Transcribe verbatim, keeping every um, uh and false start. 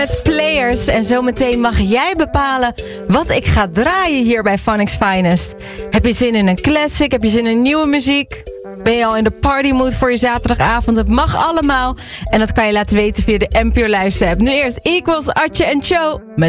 Met Players. En zometeen mag jij bepalen wat ik ga draaien hier bij Phonics Finest. Heb je zin in een classic? Heb je zin in nieuwe muziek? Ben je al in de partymood voor je zaterdagavond? Het mag allemaal. En dat kan je laten weten via de N P O Luister app. Nu eerst Equals, Atje en Cho met